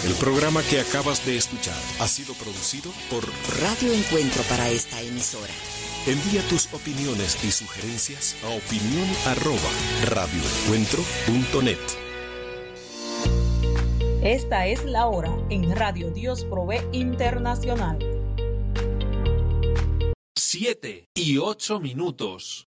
El programa que acabas de escuchar ha sido producido por Radio Encuentro para esta emisora. Envía tus opiniones y sugerencias a opinión@radioencuentro.net. Esta es la hora en Radio Dios Provee Internacional. 7:08.